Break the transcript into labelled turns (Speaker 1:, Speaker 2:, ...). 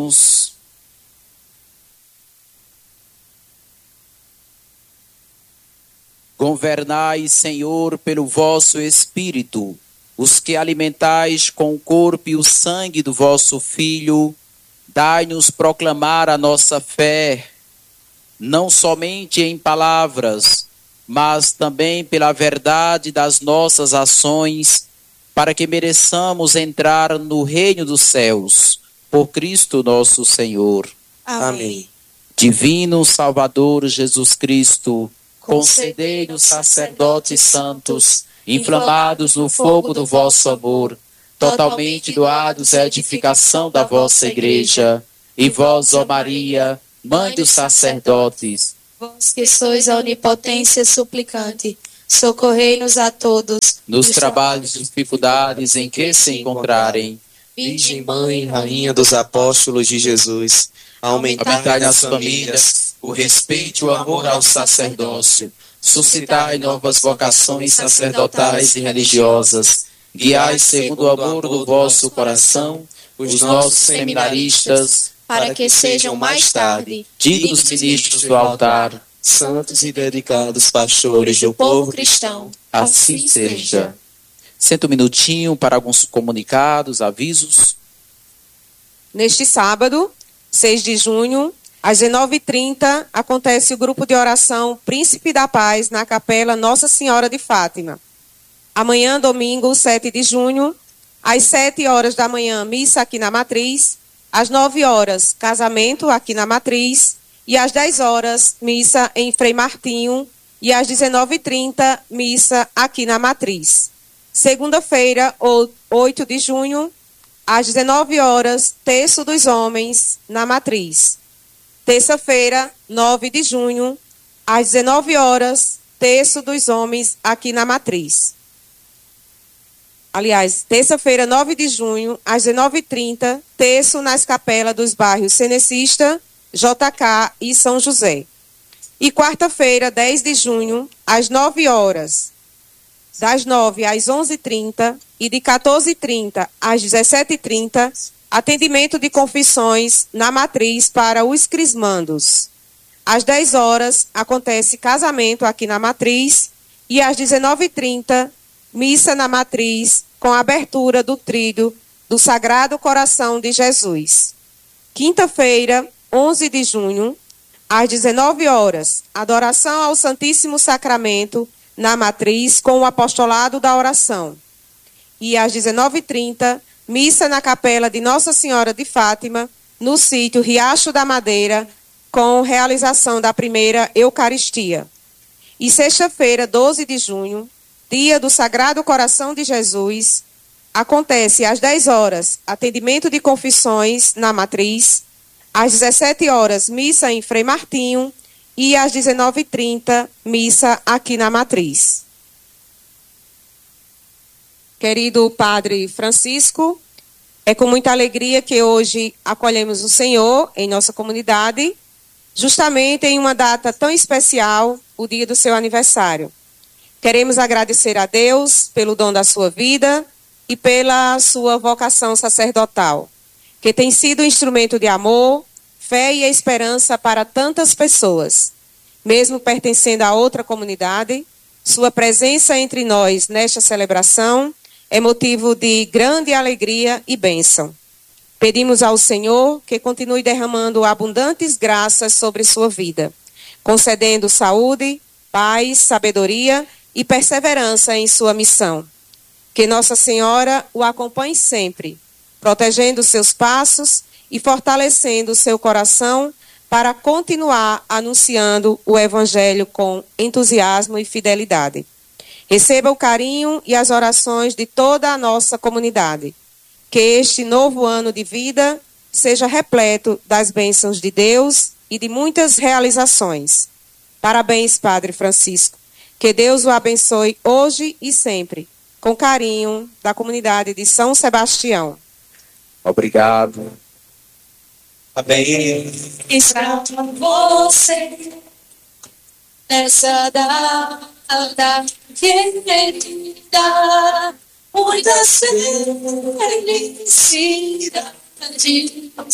Speaker 1: Oremos. Governai, Senhor, pelo vosso Espírito, os que alimentais com o corpo e o sangue do vosso Filho. Dai-nos proclamar a nossa fé, não somente em palavras, mas também pela verdade das nossas ações, para que mereçamos entrar no reino dos céus, por Cristo nosso Senhor.
Speaker 2: Amém.
Speaker 1: Divino Salvador Jesus Cristo, concedei-nos sacerdotes santos, inflamados no fogo do vosso amor, totalmente doados à edificação da vossa Igreja, e vós, ó Maria, Mãe dos sacerdotes,
Speaker 2: Vós que sois a onipotência suplicante, socorrei-nos a todos
Speaker 1: nos trabalhos e dificuldades em que se encontrarem.
Speaker 3: Virgem Mãe, Rainha dos Apóstolos de Jesus,
Speaker 1: Aumentai nas famílias o respeito e o amor ao sacerdócio, suscitai novas vocações sacerdotais e religiosas, guiai segundo o amor do vosso coração os nossos seminaristas,
Speaker 2: para que sejam mais tarde
Speaker 1: dignos ministros do altar.
Speaker 3: santos e dedicados pastores do
Speaker 2: povo cristão.
Speaker 1: Assim seja. Senta um minutinho para alguns comunicados, avisos.
Speaker 4: Neste sábado, 6 de junho, às 19h30, acontece o grupo de oração Príncipe da Paz na Capela Nossa Senhora de Fátima. Amanhã, domingo, 7 de junho, às 7 horas da manhã, missa aqui na Matriz. Às 9 horas, casamento aqui na Matriz. E às 10 horas, missa em Frei Martinho. E às 19h30, missa aqui na Matriz. Segunda-feira, 8 de junho, às 19 horas, Terço dos Homens na Matriz. Terça-feira, 9 de junho, às 19 horas, Terço dos Homens aqui na Matriz. Aliás, terça-feira, 9 de junho, às 19h30, terço nas capelas dos bairros Cenecista, JK e São José. E quarta-feira, 10 de junho, às 9 horas, das 9 às 11h30 e de 14h30 às 17h30, atendimento de confissões na Matriz para os crismandos. Às 10 horas, acontece casamento aqui na Matriz e às 19h30, missa na Matriz com a abertura do tríduo do Sagrado Coração de Jesus. Quinta-feira, 11 de junho, às 19 horas, adoração ao Santíssimo Sacramento na Matriz com o apostolado da oração. E às 19h30, missa na capela de Nossa Senhora de Fátima, no sítio Riacho da Madeira, com realização da primeira Eucaristia. E sexta-feira, 12 de junho, dia do Sagrado Coração de Jesus, acontece às 10 horas, atendimento de confissões na Matriz. Às 17 horas, missa em Frei Martinho. E às 19h30, missa aqui na Matriz. Querido Padre Francisco, é com muita alegria que hoje acolhemos o Senhor em nossa comunidade, justamente em uma data tão especial, o dia do seu aniversário. Queremos agradecer a Deus pelo dom da sua vida e pela sua vocação sacerdotal, que tem sido instrumento de amor, fé e esperança para tantas pessoas. Mesmo pertencendo a outra comunidade, sua presença entre nós nesta celebração é motivo de grande alegria e bênção. Pedimos ao Senhor que continue derramando abundantes graças sobre sua vida, concedendo saúde, paz, sabedoria e perseverança em sua missão. Que Nossa Senhora o acompanhe sempre, protegendo seus passos e fortalecendo seu coração para continuar anunciando o Evangelho com entusiasmo e fidelidade. Receba o carinho e as orações de toda a nossa comunidade. Que este novo ano de vida seja repleto das bênçãos de Deus e de muitas realizações. Parabéns, Padre Francisco. Que Deus o abençoe hoje e sempre. Com carinho, da comunidade de São Sebastião.
Speaker 1: Obrigado.
Speaker 3: Amém.
Speaker 2: Está com você nessa data querida, muitas felicidades